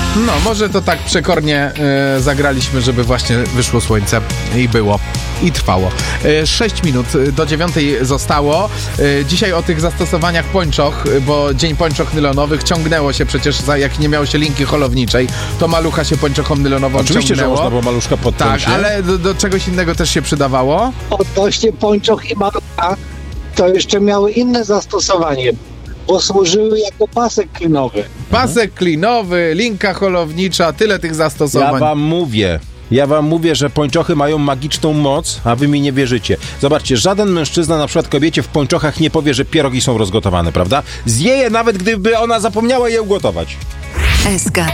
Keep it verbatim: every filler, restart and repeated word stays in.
No, może to tak przekornie e, zagraliśmy, żeby właśnie wyszło słońce i było. I trwało. E, sześć minut do dziewiątej zostało. E, dzisiaj o tych zastosowaniach pończoch, bo Dzień Pończoch Nylonowych ciągnęło się przecież, za, jak nie miało się linki holowniczej, to malucha się pończochą nylonową Oczywiście, ciągnęło. że można było maluszka podpiąć. Tak, ale do, do czegoś innego też się przydawało. Odnośnie pończoch i malucha, to jeszcze miały inne zastosowanie, bo służyły jako pasek klinowy. Pasek klinowy, linka holownicza, tyle tych zastosowań. Ja wam mówię. Ja wam mówię, że pończochy mają magiczną moc, a wy mi nie wierzycie. Zobaczcie, żaden mężczyzna na przykład kobiecie w pończochach nie powie, że pierogi są rozgotowane, prawda? Zje je nawet, gdyby ona zapomniała je ugotować. S K